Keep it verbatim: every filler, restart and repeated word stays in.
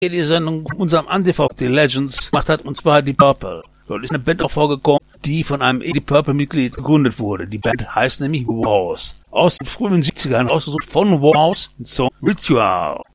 die Sendung unserem Antifa die Legends gemacht hat, und zwar die Purple. Dort ist eine Band auch vorgekommen, die von einem Eddie Purple-Mitglied gegründet wurde. Die Band heißt nämlich Warhouse. Aus den frühen siebzigern, ausgesucht von Warhouse, den Song Ritual.